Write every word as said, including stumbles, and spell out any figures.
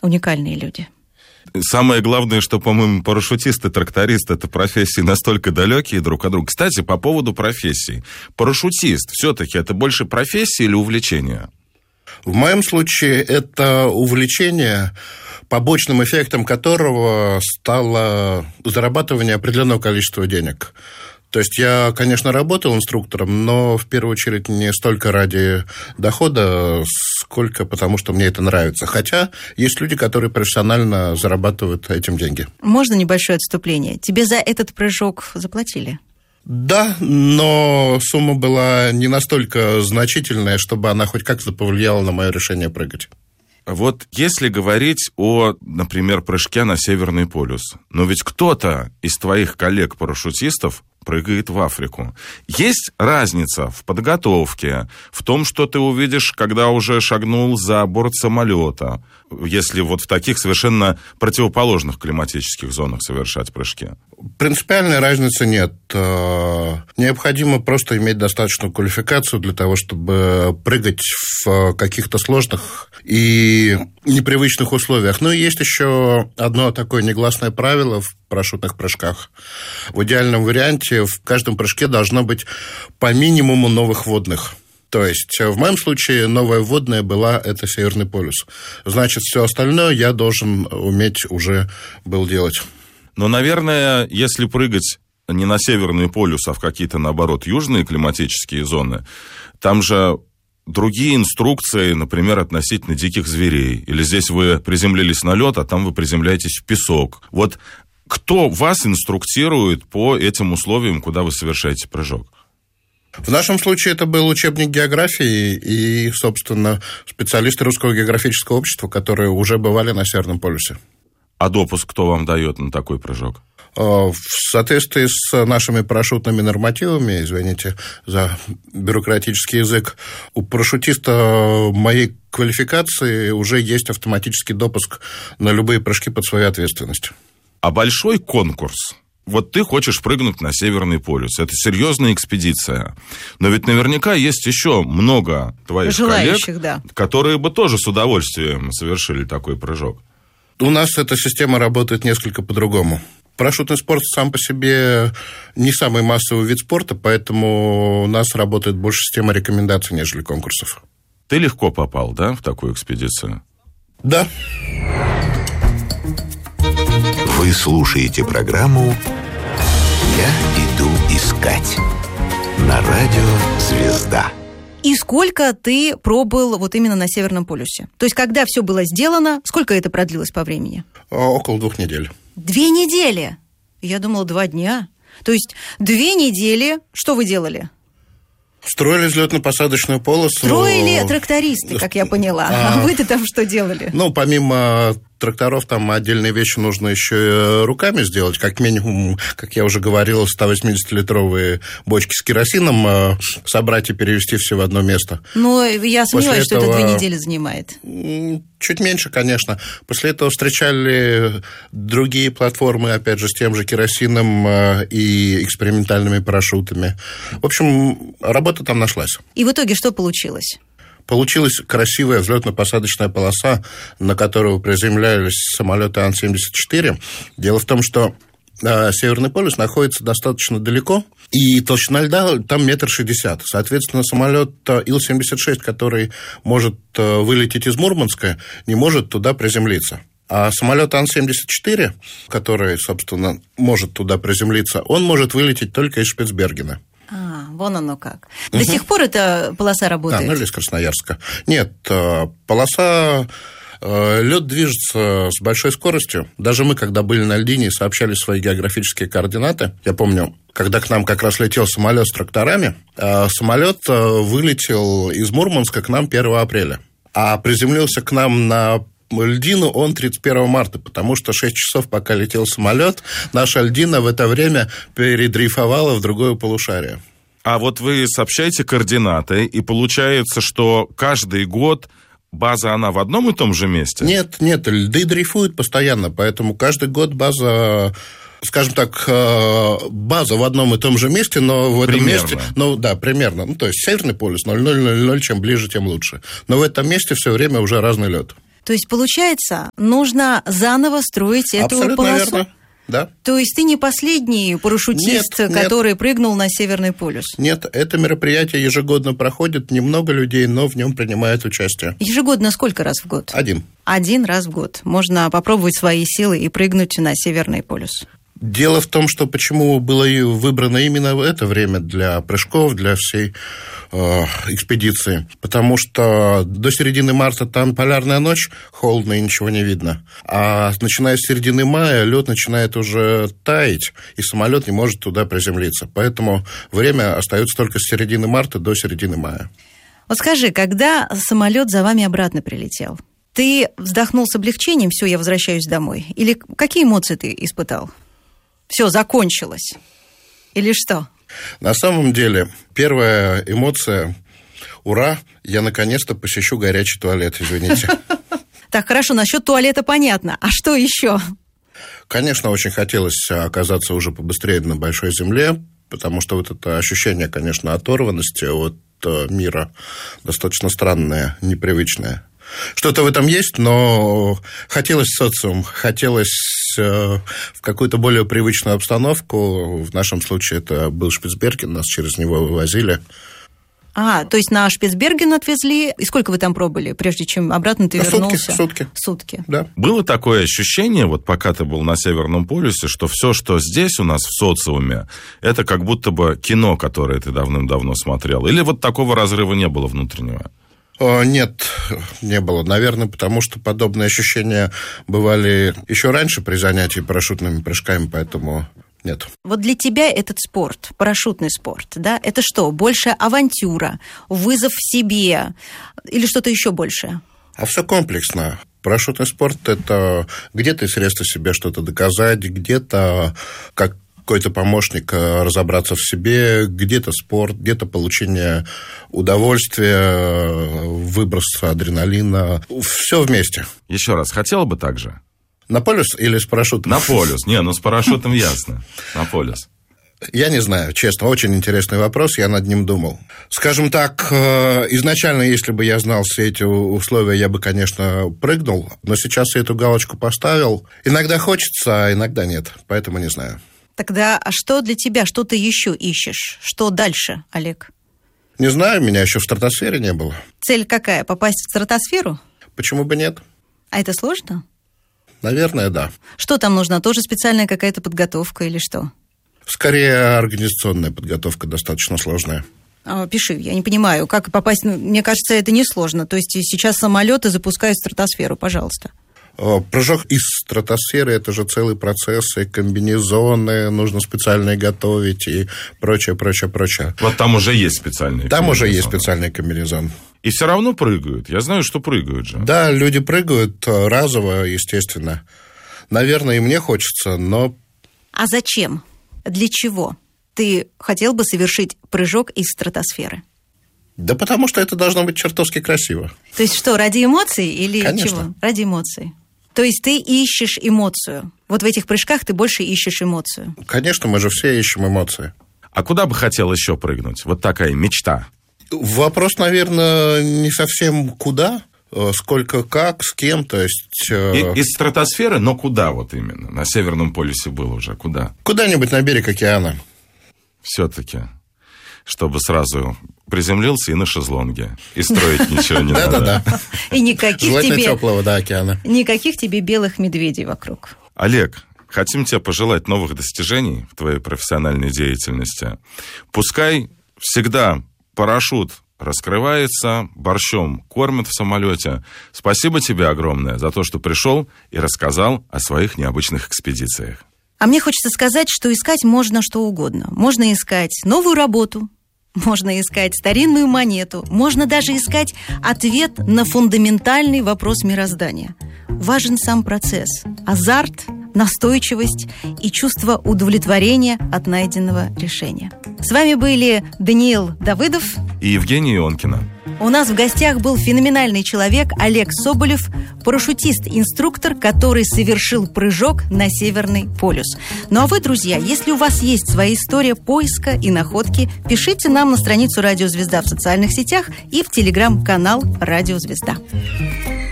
уникальные люди. Самое главное, что, по-моему, парашютист и тракторист – это профессии настолько далекие друг от друга. Кстати, по поводу профессий. Парашютист все-таки это больше профессия или увлечение? В моем случае это увлечение, побочным эффектом которого стало зарабатывание определенного количества денег. То есть я, конечно, работал инструктором, но в первую очередь не столько ради дохода, сколько потому, что мне это нравится. Хотя есть люди, которые профессионально зарабатывают этим деньги. Можно небольшое отступление? Тебе за этот прыжок заплатили? Да, но сумма была не настолько значительная, чтобы она хоть как-то повлияла на мое решение прыгать. Вот если говорить о, например, прыжке на Северный полюс, но ведь кто-то из твоих коллег-парашютистов прыгает в Африку. Есть разница в подготовке, в том, что ты увидишь, когда уже шагнул за борт самолета, если вот в таких совершенно противоположных климатических зонах совершать прыжки? Принципиальной разницы нет. Необходимо просто иметь достаточную квалификацию для того, чтобы прыгать в каких-то сложных и непривычных условиях. Но есть еще одно такое негласное правило в парашютных прыжках. В идеальном варианте в каждом прыжке должно быть по минимуму новых водных. То есть в моем случае новая вводная была это Северный полюс. Значит, все остальное я должен уметь уже был делать. Но, наверное, если прыгать не на Северный полюс, а в какие-то, наоборот, южные климатические зоны, там же другие инструкции, например, относительно диких зверей. Или здесь вы приземлились на лед, а там вы приземляетесь в песок. Вот кто вас инструктирует по этим условиям, куда вы совершаете прыжок? В нашем случае это был учебник географии и, собственно, специалисты Русского географического общества, которые уже бывали на Северном полюсе. А допуск кто вам дает на такой прыжок? В соответствии с нашими парашютными нормативами, извините за бюрократический язык, у парашютиста моей квалификации уже есть автоматический допуск на любые прыжки под свою ответственность. А большой конкурс? Вот ты хочешь прыгнуть на Северный полюс. Это серьезная экспедиция. Но ведь наверняка есть еще много твоих желающих, коллег, да, которые бы тоже с удовольствием совершили такой прыжок. У нас эта система работает несколько по-другому. Парашютный спорт сам по себе не самый массовый вид спорта, поэтому у нас работает больше система рекомендаций, нежели конкурсов. Ты легко попал, да, в такую экспедицию? Да. Вы слушаете программу «Я иду искать» на радио «Звезда». И сколько ты пробыл вот именно на Северном полюсе? То есть, когда все было сделано, сколько это продлилось по времени? Около двух недель. Две недели? Я думала, два дня. То есть, две недели что вы делали? Строили взлетно-посадочную полосу. Строили трактористы, как я поняла. А, а вы-то там что делали? Ну, помимо тракторов, там отдельные вещи нужно еще и руками сделать. Как минимум, как я уже говорил, сто восьмидесятилитровые бочки с керосином собрать и перевести все в одно место. Ну, я сомневаюсь, что этого... это две недели занимает. Чуть меньше, конечно. После этого встречали другие платформы, опять же, с тем же керосином и экспериментальными парашютами. В общем, работа там нашлась. И в итоге что получилось? Получилась красивая взлетно-посадочная полоса, на которую приземлялись самолеты Ан семьдесят четыре. Дело в том, что э, Северный полюс находится достаточно далеко, и толщина льда там метр шестьдесят. Соответственно, самолет Ил семьдесят шесть, который может э, вылететь из Мурманска, не может туда приземлиться. А самолет Ан семьдесят четыре, который, собственно, может туда приземлиться, он может вылететь только из Шпицбергена. А, вон оно как. До угу. сих пор эта полоса работает? Да, ну или из Красноярска. Нет, полоса, лед движется с большой скоростью. Даже мы, когда были на льдине, сообщали свои географические координаты. Я помню, когда к нам как раз летел самолет с тракторами, самолет вылетел из Мурманска к нам первого апреля, а приземлился к нам на льдину он тридцать первого марта, потому что шесть часов, пока летел самолет, наша льдина в это время передрейфовала в другое полушарие. А вот вы сообщаете координаты, и получается, что каждый год база, она в одном и том же месте? Нет, нет, льды дрейфуют постоянно, поэтому каждый год база... Скажем так, база в одном и том же месте, но в этом примерно. месте... Ну, да, примерно. Ну, то есть Северный полюс, ноль ноль ноль ноль, чем ближе, тем лучше. Но в этом месте все время уже разный лед. То есть, получается, нужно заново строить эту Абсолютно полосу? Верно. Да. То есть ты не последний парашютист, Нет, который нет. прыгнул на Северный полюс? Нет, это мероприятие ежегодно проходит, немного людей, но в нем принимают участие. Ежегодно сколько раз в год? Один. Один раз в год. Можно попробовать свои силы и прыгнуть на Северный полюс. Дело в том, что почему было и выбрано именно это время для прыжков, для всей э, экспедиции. Потому что до середины марта там полярная ночь, холодно и ничего не видно. А начиная с середины мая лед начинает уже таять, и самолет не может туда приземлиться. Поэтому время остается только с середины марта до середины мая. Вот скажи, когда самолет за вами обратно прилетел, ты вздохнул с облегчением, все, я возвращаюсь домой? Или какие эмоции ты испытал? Все, закончилось. Или что? На самом деле, первая эмоция – ура, я наконец-то посещу горячий туалет, извините. Так, хорошо, насчет туалета понятно. А что еще? Конечно, очень хотелось оказаться уже побыстрее на большой земле, потому что вот это ощущение, конечно, оторванности от мира достаточно странное, непривычное. Что-то в этом есть, но хотелось в социум, хотелось э, в какую-то более привычную обстановку. В нашем случае это был Шпицберген, нас через него вывозили. А, то есть на Шпицберген отвезли. И сколько вы там пробыли, прежде чем обратно ты На вернулся? Сутки, сутки. Сутки. Да. Было такое ощущение, вот пока ты был на Северном полюсе, что все, что здесь у нас в социуме, это как будто бы кино, которое ты давным-давно смотрел? Или вот такого разрыва не было внутреннего? Нет, не было. Наверное, потому что подобные ощущения бывали еще раньше при занятии парашютными прыжками, поэтому нет. Вот для тебя этот спорт, парашютный спорт, да, это что, больше авантюра, вызов в себе или что-то еще большее? А все комплексно. Парашютный спорт – это где-то средство себе что-то доказать, где-то как какой-то помощник разобраться в себе, где-то спорт, где-то получение удовольствия, выброс адреналина. Все вместе. Еще раз, хотела бы так же? На полюс или с парашютом? На полюс. Не, ну с парашютом ясно. На полюс. Я не знаю, честно, очень интересный вопрос, я над ним думал. Скажем так, изначально, если бы я знал все эти условия, я бы, конечно, прыгнул, но сейчас я эту галочку поставил. Иногда хочется, а иногда нет, поэтому не знаю. Тогда а что для тебя, что ты еще ищешь? Что дальше, Олег? Не знаю, меня еще в стратосфере не было. Цель какая? Попасть в стратосферу? Почему бы нет? А это сложно? Наверное, да. Что там нужно? Тоже специальная какая-то подготовка или что? Скорее, организационная подготовка достаточно сложная. А, пиши, я не понимаю, как попасть... Ну, мне кажется, это несложно. То есть сейчас самолеты запускают в стратосферу, пожалуйста. Прыжок из стратосферы – это же целый процесс, и комбинезоны нужно специальные готовить, и прочее, прочее, прочее. Вот там уже есть специальные Там комбинезоны. уже есть специальный комбинезон. И все равно прыгают. Я знаю, что прыгают же. Да, люди прыгают разово, естественно. Наверное, и мне хочется, но... А зачем? Для чего ты хотел бы совершить прыжок из стратосферы? Да потому что это должно быть чертовски красиво. То есть что, ради эмоций или Конечно. чего? Ради эмоций. То есть ты ищешь эмоцию. Вот в этих прыжках ты больше ищешь эмоцию. Конечно, мы же все ищем эмоции. А куда бы хотел еще прыгнуть? Вот такая мечта. Вопрос, наверное, не совсем куда, сколько как, с кем, то есть... И, из стратосферы, но куда вот именно? На Северном полюсе был уже, куда? Куда-нибудь на берег океана. Все-таки, чтобы сразу приземлился и на шезлонге, и строить ничего не надо. Да-да-да. И никаких Желательно тебе... теплого, да, океана. Никаких тебе белых медведей вокруг. Олег, хотим тебе пожелать новых достижений в твоей профессиональной деятельности. Пускай всегда парашют раскрывается, борщом кормят в самолете. Спасибо тебе огромное за то, что пришел и рассказал о своих необычных экспедициях. А мне хочется сказать, что искать можно что угодно. Можно искать новую работу, можно искать старинную монету, можно даже искать ответ на фундаментальный вопрос мироздания. Важен сам процесс, азарт, настойчивость и чувство удовлетворения от найденного решения. С вами были Даниил Давыдов и Евгения Ионкина. У нас в гостях был феноменальный человек Олег Соболев, парашютист-инструктор, который совершил прыжок на Северный полюс. Ну а вы, друзья, если у вас есть своя история поиска и находки, пишите нам на страницу «Радио Звезда» в социальных сетях и в телеграм-канал «Радио Звезда».